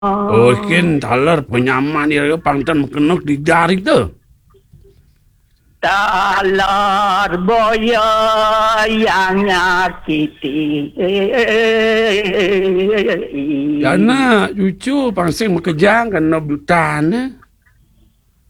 Oh, kin taler penyaman dia pangtan kenok di jari tu. Talar boyo yang nyakiti. Karena cucu pangsing makejang kan no butan.